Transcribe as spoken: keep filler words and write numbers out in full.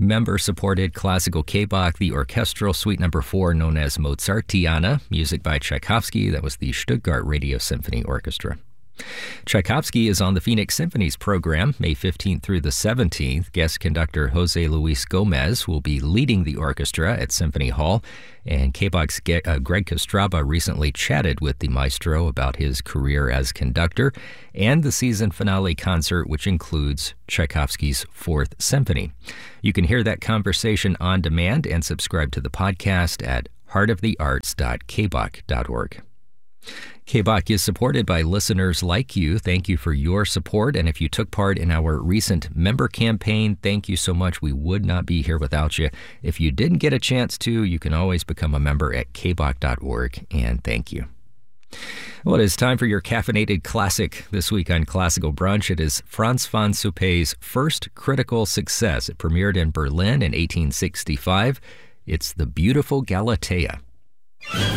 Member-supported classical K-Bach, the orchestral suite number four known as Mozartiana, music by Tchaikovsky. That was the Stuttgart Radio Symphony Orchestra. Tchaikovsky is on the Phoenix Symphonies program May fifteenth through the seventeenth. Guest conductor Jose Luis Gomez will be leading the orchestra at Symphony Hall, and K-Bach's uh, Greg Kostraba recently chatted with the maestro about his career as conductor and the season finale concert, which includes Tchaikovsky's Fourth Symphony. You can hear that conversation on demand and subscribe to the podcast at heart of the arts dot k bach dot org. K-Bach is supported by listeners like you. Thank you for your support. And if you took part in our recent member campaign, thank you so much. We would not be here without you. If you didn't get a chance to, you can always become a member at k bach dot org. And thank you. Well, it is time for your caffeinated classic this week on Classical Brunch. It is Franz von Suppé's first critical success. It premiered in Berlin in eighteen sixty-five. It's the beautiful Galatea.